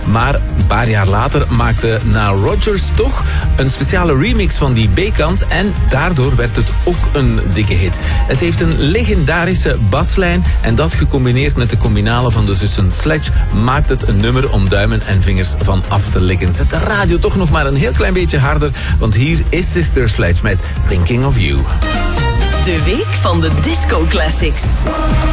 Maar een paar jaar later maakte Nile Rodgers toch een speciale remix van die B-kant en daardoor werd het ook een dikke hit. Het heeft een legendarische baslijn en dat gecombineerd met de combinale van de zussen Sledge maakt het een nummer om duimen en vingers van af te likken. Zet de radio toch nog maar een heel klein beetje harder, want hier is Sister Sledge met Thinking of You. De week van de Disco Classics.